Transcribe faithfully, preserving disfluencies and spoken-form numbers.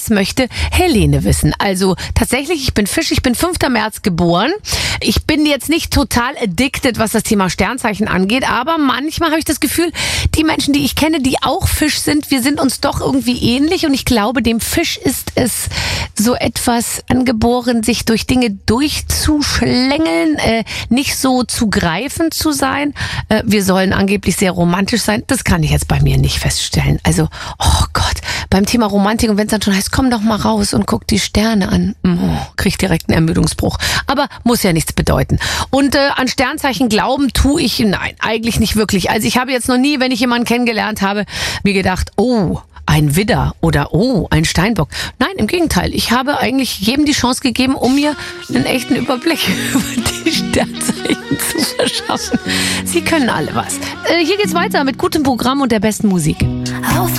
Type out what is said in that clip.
Das möchte Helene wissen. Also tatsächlich, ich bin Fisch, ich bin fünften März geboren. Ich bin jetzt nicht total addicted, was das Thema Sternzeichen angeht, aber manchmal habe ich das Gefühl, die Menschen, die ich kenne, die auch Fisch sind, wir sind uns doch irgendwie ähnlich und ich glaube, dem Fisch ist es so etwas angeboren, sich durch Dinge durchzuschlängeln, äh, nicht so zu greifen zu sein. Äh, wir sollen angeblich sehr romantisch sein. Das kann ich jetzt bei mir nicht feststellen. Also, oh Gott, beim Thema Romantik und wenn es dann schon heißt, komm doch mal raus und guck die Sterne an, oh, krieg direkt einen Ermüdungsbruch. Aber muss ja nichts bedeuten. Und äh, an Sternzeichen glauben tue ich, nein, eigentlich nicht wirklich. Also ich habe jetzt noch nie, wenn ich jemanden kennengelernt habe, mir gedacht, oh, ein Widder oder oh, ein Steinbock. Nein, im Gegenteil. Ich habe eigentlich jedem die Chance gegeben, um mir einen echten Überblick über die Sternzeichen zu verschaffen. Sie können alle was. Äh, hier geht's weiter mit gutem Programm und der besten Musik. Auf